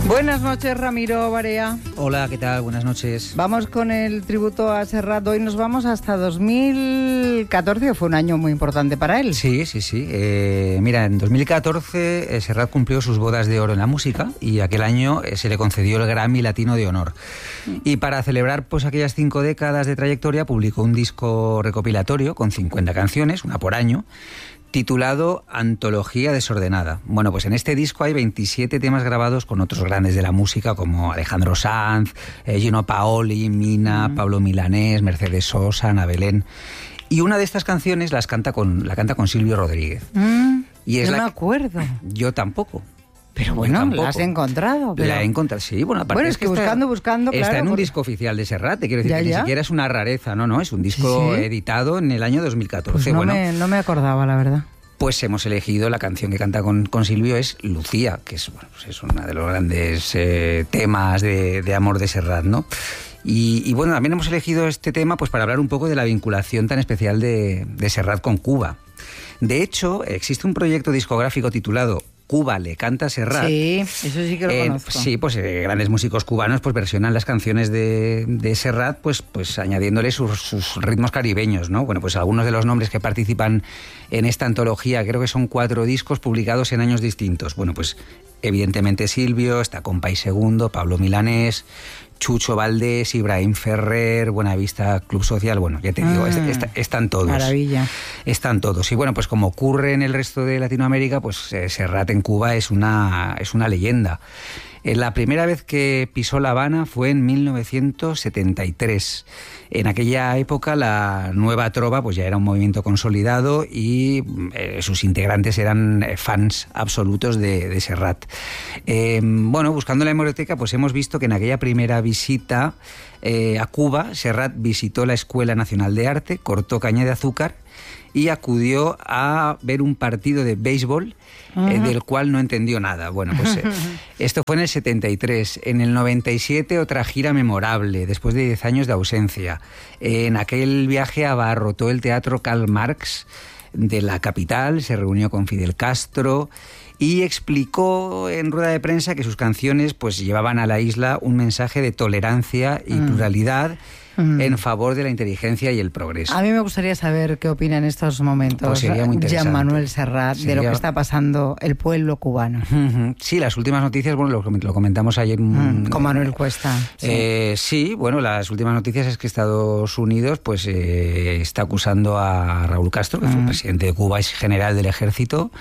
Buenas noches, Ramiro Barea. Hola, ¿qué tal? Buenas noches. Vamos con el tributo a Serrat. Hoy nos vamos hasta 2014, que fue un año muy importante para él. Sí. Mira, en 2014 Serrat cumplió sus bodas de oro en la música y aquel año se le concedió el Grammy Latino de Honor. Y para celebrar pues aquellas 5 décadas de trayectoria publicó un disco recopilatorio con 50 canciones, una por año, titulado Antología Desordenada. Bueno, pues en este disco hay 27 temas grabados con otros grandes de la música como Alejandro Sanz, Gino Paoli, Mina, Pablo Milanés, Mercedes Sosa, Ana Belén. Y una de estas canciones la canta con Silvio Rodríguez. Y es no me acuerdo. Yo tampoco. Pero bueno, la has encontrado. Pero... La he encontrado, sí. Bueno, aparte es que buscando, claro. Está en un disco oficial de Serrat, te quiero decir que ni siquiera es una rareza, no, es un disco editado en el año 2014. Pues no me acordaba, la verdad. Pues hemos elegido la canción que canta con Silvio, es Lucía, que es, es uno de los grandes temas de amor de Serrat, ¿no? Y bueno, también hemos elegido este tema pues para hablar un poco de la vinculación tan especial de Serrat con Cuba. De hecho, existe un proyecto discográfico titulado Cuba le canta a Serrat. Sí, eso sí que lo conozco. Sí, pues grandes músicos cubanos pues versionan las canciones de Serrat pues añadiéndole sus ritmos caribeños, ¿no? Bueno, pues algunos de los nombres que participan en esta antología, creo que son 4 discos publicados en años distintos. Bueno, pues evidentemente Silvio, está Compay Segundo, Pablo Milanés, Chucho Valdés, Ibrahim Ferrer, Buenavista Club Social, bueno, ya te digo, están todos. Maravilla. Están todos. Y bueno, pues como ocurre en el resto de Latinoamérica, pues Serrat en Cuba es una leyenda. La primera vez que pisó La Habana fue en 1973. En aquella época la Nueva Trova pues ya era un movimiento consolidado y sus integrantes eran fans absolutos de Serrat. Bueno, buscando en la hemeroteca pues hemos visto que en aquella primera visita a Cuba, Serrat visitó la Escuela Nacional de Arte, cortó caña de azúcar y acudió a ver un partido de béisbol del cual no entendió nada. Bueno, pues esto fue en el 73. En el 97 otra gira memorable, después de 10 años de ausencia. En aquel viaje abarrotó el Teatro Karl Marx de la capital, se reunió con Fidel Castro y explicó en rueda de prensa que sus canciones pues llevaban a la isla un mensaje de tolerancia y pluralidad en favor de la inteligencia y el progreso. A mí me gustaría saber qué opina en estos momentos pues sería muy interesante. Jean Manuel Serrat de lo que está pasando el pueblo cubano. Sí, las últimas noticias, bueno, lo comentamos ayer. Con Manuel Cuesta. Sí, bueno, las últimas noticias es que Estados Unidos pues está acusando a Raúl Castro, que fue presidente de Cuba y general del ejército,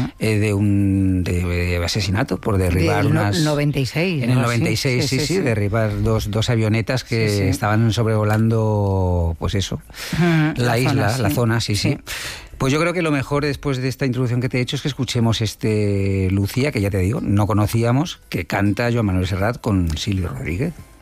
de asesinato por derribar unas... 96. En el 96, sí, derribar dos avionetas que estaban sobrevolando, pues eso, la isla, la zona, sí. Pues yo creo que lo mejor después de esta introducción que te he hecho es que escuchemos Lucía, que ya te digo, no conocíamos, que canta Joan Manuel Serrat con Silvio Rodríguez.